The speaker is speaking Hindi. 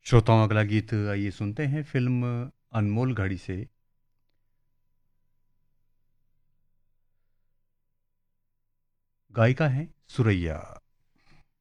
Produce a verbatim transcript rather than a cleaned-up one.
श्रोताओं अगला गीत आइए सुनते हैं फिल्म अनमोल घड़ी से। गायिका हैं सुरैया।